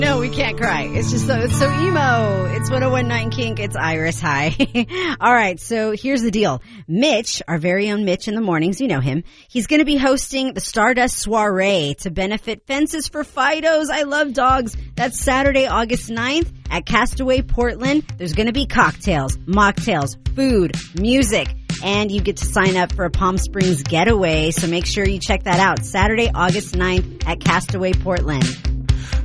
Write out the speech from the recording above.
No, we can't cry. It's just it's so emo. It's 101.9 Kink. It's Iris. Hi. All right. So here's the deal. Mitch, our very own Mitch in the mornings, you know him. He's going to be hosting the Stardust Soiree to benefit Fences for Fidos. I love dogs. That's Saturday, August 9th at Castaway Portland. There's going to be cocktails, mocktails, food, music, and you get to sign up for a Palm Springs getaway. So make sure you check that out. Saturday, August 9th at Castaway Portland.